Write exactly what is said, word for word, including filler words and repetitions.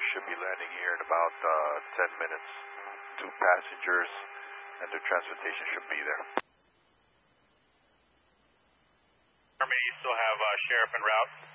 should be landing here in about uh, ten minutes. Two passengers and their transportation should be there. Army, you still have uh, Sheriff en route?